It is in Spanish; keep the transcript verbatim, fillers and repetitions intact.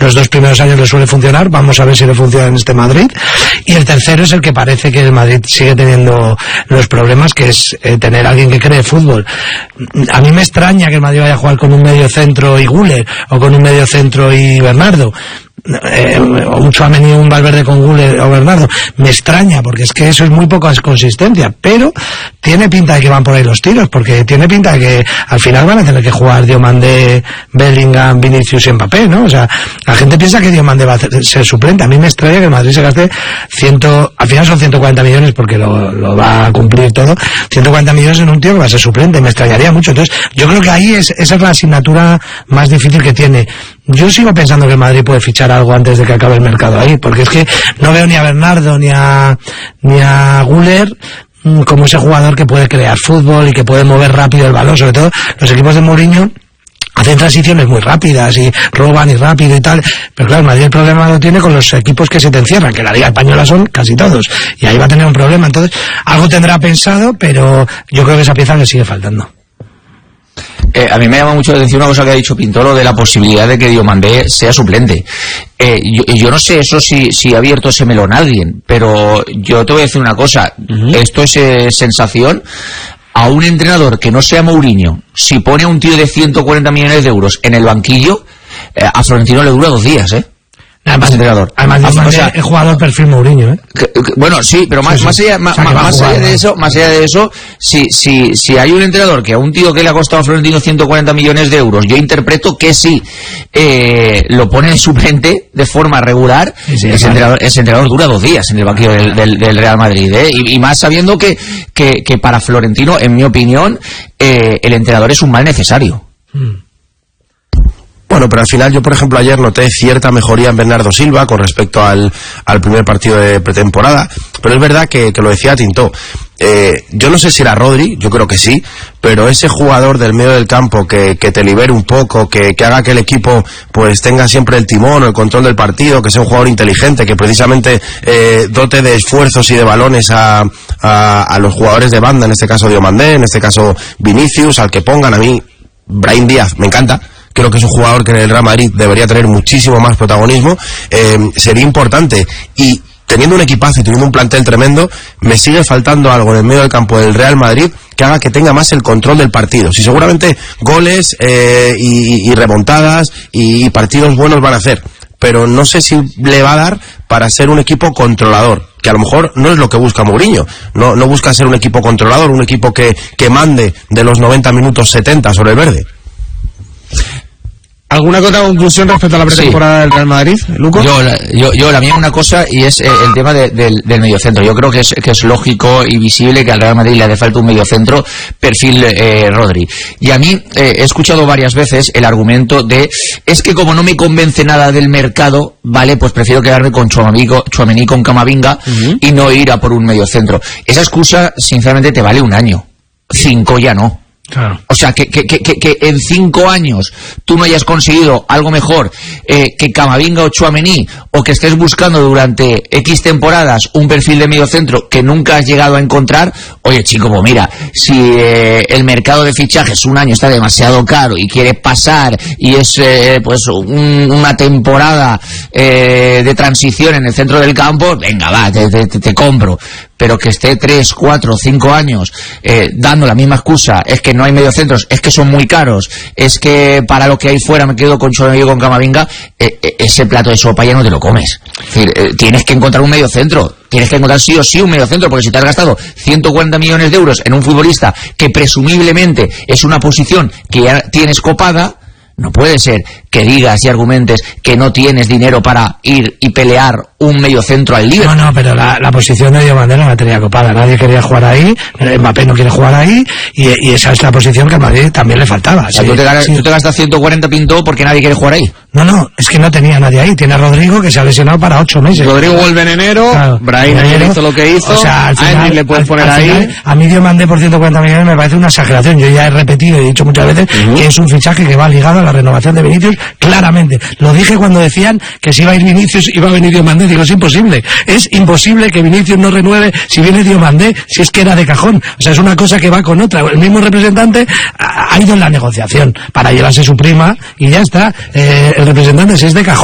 los dos primeros años le suele funcionar, vamos a ver si le funciona en este Madrid, y el tercero es el que parece que el Madrid sigue teniendo los problemas, que es eh, tener a alguien que cree fútbol. A mí me extraña que el Madrid vaya a jugar con un medio centro y Güler, o con un medio centro y Bernardo, eh, un Tchouaméni, un Valverde con Güler o Bernardo. Me extraña, porque es que eso es muy poca consistencia, pero tiene pinta de que van por ahí los tiros, porque tiene pinta de que al final van a tener que jugar Diomandé, Bellingham, Vinicius y Mbappé, ¿no? O sea, la gente piensa que Diomandé va a ser suplente. A mí me extraña que el Madrid se gaste ciento, al final son ciento cuarenta millones, porque lo, lo va a cumplir todo, ciento cuarenta millones en un tío que va a ser suplente. Me extrañaría mucho. Entonces, yo creo que ahí es, esa es la asignatura más difícil que tiene. Yo sigo pensando que el Madrid puede fichar algo antes de que acabe el mercado ahí, porque es que no veo ni a Bernardo ni a ni a Güler como ese jugador que puede crear fútbol y que puede mover rápido el balón. Sobre todo los equipos de Mourinho hacen transiciones muy rápidas y roban y rápido y tal, pero claro, el Madrid el problema lo tiene con los equipos que se te encierran, que la Liga Española son casi todos, y ahí va a tener un problema. Entonces, algo tendrá pensado, pero yo creo que esa pieza le sigue faltando. Eh, a mí me llama mucho la atención una cosa que ha dicho Pintolo, de la posibilidad de que Diomandé sea suplente. Eh, yo, yo no sé eso si, si ha abierto ese melón a alguien, pero yo te voy a decir una cosa. Uh-huh. Esto es eh, sensación. A un entrenador que no sea Mourinho, si pone a un tío de ciento cuarenta millones de euros en el banquillo, eh, a Florentino le dura dos días, ¿eh? Además, entrenador. Además, o sea, el jugador perfil Mourinho, ¿eh? Que, que, bueno, sí, pero más, sí, sí. más allá, o sea, más, más allá de eso, más allá de eso, si, si, si hay un entrenador que a un tío que le ha costado a Florentino ciento cuarenta millones de euros, yo interpreto que sí, eh, lo pone en suplente de forma regular, sí, sí, ese, entrenador, ese entrenador dura dos días en el banquillo del, del, del Real Madrid, ¿eh? Y, y más sabiendo que, que, que para Florentino, en mi opinión, eh, el entrenador es un mal necesario. Hmm. Bueno, pero al final yo, por ejemplo, ayer noté cierta mejoría en Bernardo Silva con respecto al, al primer partido de pretemporada, pero es verdad que, que lo decía Tintó. Eh, yo no sé si era Rodri, yo creo que sí, pero ese jugador del medio del campo que, que te libere un poco, que, que haga que el equipo pues tenga siempre el timón o el control del partido, que sea un jugador inteligente, que precisamente eh, dote de esfuerzos y de balones a, a, a los jugadores de banda, en este caso Diomandé, en este caso Vinicius, al que pongan. A mí Brahim Díaz me encanta. Creo que es un jugador que en el Real Madrid debería tener muchísimo más protagonismo. Eh, sería importante. Y teniendo un equipazo y teniendo un plantel tremendo, me sigue faltando algo en el medio del campo del Real Madrid que haga que tenga más el control del partido. Si seguramente goles eh, y, y remontadas y partidos buenos van a hacer, pero no sé si le va a dar para ser un equipo controlador, que a lo mejor no es lo que busca Mourinho. No, no busca ser un equipo controlador, un equipo que, que mande de los noventa minutos setenta sobre el verde. ¿Alguna otra conclusión respecto a la pretemporada sí. del Real Madrid, Luco? Yo, la, yo, yo la mía una cosa, y es eh, el tema de, de, del mediocentro. Yo creo que es, que es lógico y visible que al Real Madrid le hace falta un mediocentro perfil eh, Rodri. Y a mí eh, he escuchado varias veces el argumento de, es que como no me convence nada del mercado, vale, pues prefiero quedarme con Tchouaméni, con Camavinga, uh-huh. y no ir a por un mediocentro. Esa excusa, sinceramente, te vale un año. Cinco ya no. Claro. O sea, que, que, que, que en cinco años tú no hayas conseguido algo mejor eh, que Camavinga o Tchouaméni, o que estés buscando durante X temporadas un perfil de mediocentro que nunca has llegado a encontrar. Oye, chico, pues mira, si eh, el mercado de fichajes un año está demasiado caro y quieres pasar y es eh, pues un, una temporada eh, de transición en el centro del campo, venga, va, te, te, te compro. Pero que esté tres, cuatro, cinco años eh, dando la misma excusa, es que no hay mediocentros, es que son muy caros, es que para lo que hay fuera me quedo con Tchouaméni y con Camavinga, eh, eh, ese plato de sopa ya no te lo comes. Es decir, eh, tienes que encontrar un mediocentro, tienes que encontrar sí o sí un mediocentro, porque si te has gastado ciento cuarenta millones de euros en un futbolista que presumiblemente es una posición que ya tienes copada, no puede ser que digas y argumentes que no tienes dinero para ir y pelear un mediocentro al Liverpool. No, no, pero la, la posición de Diomandé no la tenía copada. Nadie quería jugar ahí, Mbappé no quiere jugar ahí, y, y esa es la posición que a Madrid también le faltaba. O sea, sí, tú, te gastas, sí. tú te gastas ciento cuarenta Pintó porque nadie quiere jugar ahí. No, no, es que no tenía nadie ahí. Tiene a Rodrigo, que se ha lesionado para ocho meses. Rodrigo vuelve en enero, claro. Brahim ayer hizo lo que hizo, o sea, al final, a le puedes al, poner al ahí. Final, a mí Diomandé por ciento cuarenta millones me parece una exageración. Yo ya he repetido y he dicho muchas veces uh-huh. que es un fichaje que va ligado a la renovación de Vinicius, claramente. Lo dije cuando decían que si iba a ir Vinicius iba a venir Diomandé. Digo, es imposible. Es imposible que Vinicius no renueve si viene Diomandé, si es que era de cajón. O sea, es una cosa que va con otra. El mismo representante ha ido en la negociación para llevarse su prima y ya está. Eh, el representante, si es de cajón.